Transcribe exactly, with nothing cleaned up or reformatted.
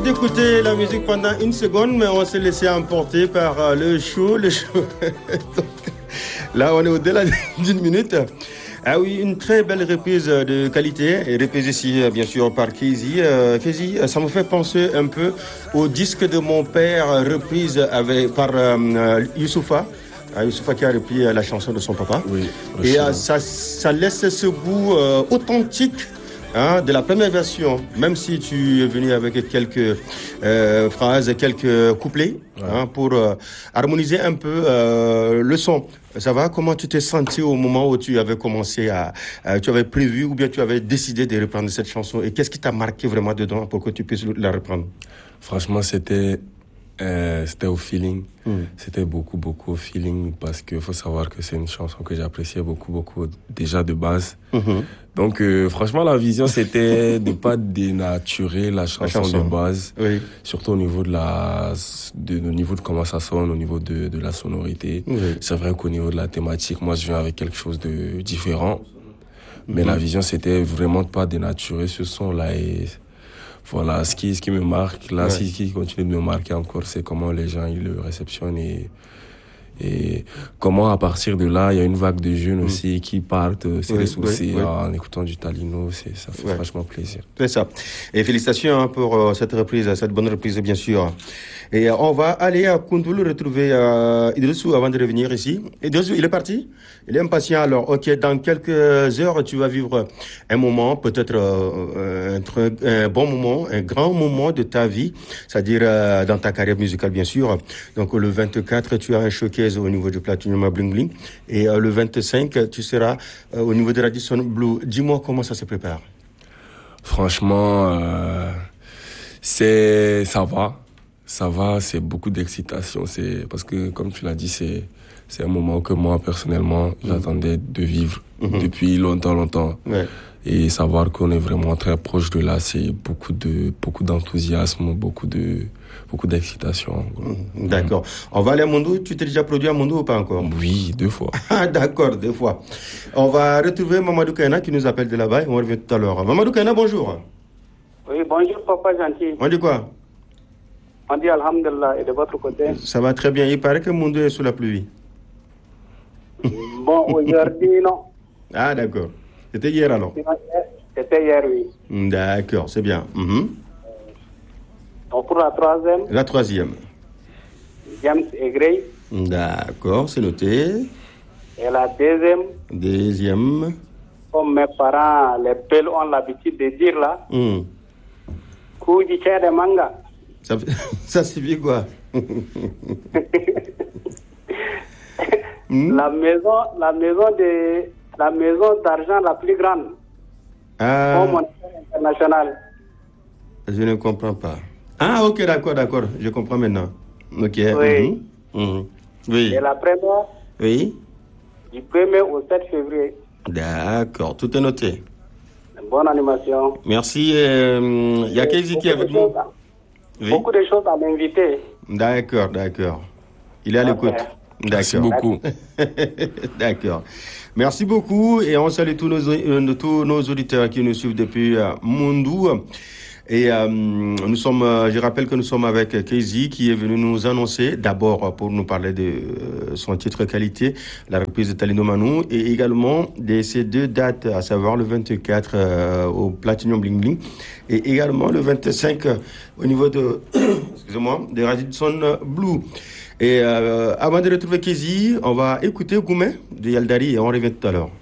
d'écouter la musique pendant une seconde, mais on s'est laissé emporter par euh, le show. Le show. Donc, là, on est au-delà d'une minute. Ah oui, une très belle reprise de qualité, et reprise ici, bien sûr, par Kezi. Euh, Kezi, ça me fait penser un peu au disque de mon père, reprise avec, par euh, Youssoufa. Ah, Youssoufa qui a repris la chanson de son papa. Oui. Et euh, ça, ça laisse ce goût euh, authentique. Hein, de la première version, même si tu es venu avec quelques euh, phrases, quelques couplets, ouais. hein, pour euh, harmoniser un peu euh, le son. Ça va? Comment tu t'es senti au moment où tu avais commencé à, à, tu avais prévu ou bien tu avais décidé de reprendre cette chanson, et qu'est-ce qui t'a marqué vraiment dedans pour que tu puisses la reprendre? Franchement, c'était euh, c'était au feeling. Mm. C'était beaucoup, beaucoup au feeling, parce qu'il faut savoir que c'est une chanson que j'appréciais beaucoup, beaucoup déjà de base. Mm-hmm. Donc, euh, franchement, la vision, c'était de pas dénaturer la chanson, la chanson. de base. Oui. Surtout au niveau de la, de, au niveau de comment ça sonne, au niveau de, de la sonorité. Oui. C'est vrai qu'au niveau de la thématique, moi, je viens avec quelque chose de différent. Mais mm-hmm. la vision, c'était vraiment de pas dénaturer ce son-là. Et voilà, ce qui, ce qui me marque, là, ouais. ce qui continue de me marquer encore, c'est comment les gens, ils le réceptionnent et, et comment, à partir de là, il y a une vague de jeunes mmh. aussi qui partent, c'est oui, les soucis, oui, oui. en écoutant du Talino, c'est, ça fait ouais. franchement plaisir. C'est ça. Et félicitations pour euh, cette reprise, cette bonne reprise, bien sûr. Et euh, on va aller à Koundoul retrouver euh, Idrissou avant de revenir ici. Idrissou, il est parti? Il est impatient. Alors, ok, dans quelques heures, tu vas vivre un moment, peut-être euh, un, un bon moment, un grand moment de ta vie, c'est-à-dire euh, dans ta carrière musicale, bien sûr. Donc, le vingt-quatre, tu as un showcase au niveau du Platinum Bling Bling. Et euh, le vingt-cinq, tu seras euh, au niveau de Radisson Blu. Dis-moi comment ça se prépare. Franchement, euh, c'est ça va. Ça va, c'est beaucoup d'excitation. C'est parce que, comme tu l'as dit, c'est c'est un moment que moi personnellement mmh. j'attendais de vivre mmh. depuis longtemps, longtemps. Ouais. Et savoir qu'on est vraiment très proche de là, c'est beaucoup de beaucoup d'enthousiasme, beaucoup de beaucoup d'excitation. Mmh. D'accord. On va aller à Mondo. Tu t'es déjà produit à Mondo ou pas encore? Oui, deux fois. Ah, d'accord, deux fois. On va retrouver Mamadou Kaina qui nous appelle de là-bas. On revient tout à l'heure. Mamadou Kaina, bonjour. Oui, bonjour, papa gentil. On dit quoi? On dit Alhamdulillah, et de votre côté? Ça va très bien. Il paraît que Mondo est sous la pluie. Bon, aujourd'hui, non. Ah, d'accord. C'était hier alors? C'était hier, oui. D'accord, c'est bien. Mm-hmm. Donc pour la troisième? La troisième. James et Gray. D'accord, c'est noté. Et la deuxième? Deuxième. Comme mes parents, les pelles ont l'habitude de dire là. Mm. Kouji de manga. Ça, ça signifie quoi? hmm? La maison, la maison de, la maison d'argent la plus grande. Ah. Au mondial international. Je ne comprends pas. Ah, ok, d'accord, d'accord. Je comprends maintenant. Ok. Oui. Mm-hmm. Mm-hmm. Oui. Et la première? Oui. Du premier au sept février. D'accord, tout est noté. Bonne animation. Merci. Il euh, y a Kezi qui est avec nous. Oui. Beaucoup de choses à m'inviter. D'accord, d'accord. Il est à l'écoute. D'accord. Merci beaucoup. D'accord. Merci beaucoup et on salue tous nos, euh, tous nos auditeurs qui nous suivent depuis euh, Mondou. Et euh, nous sommes, euh, je rappelle que nous sommes avec Kezi qui est venu nous annoncer d'abord pour nous parler de euh, son titre qualité, la reprise de Talino Manu, et également de ces deux dates, à savoir le vingt-quatre euh, au Platinum Bling Bling et également le vingt-cinq euh, au niveau de, excusez-moi, de Radisson Blu. Et euh, avant de retrouver Kezi, on va écouter Goumé de Yaldari et on revient tout à l'heure.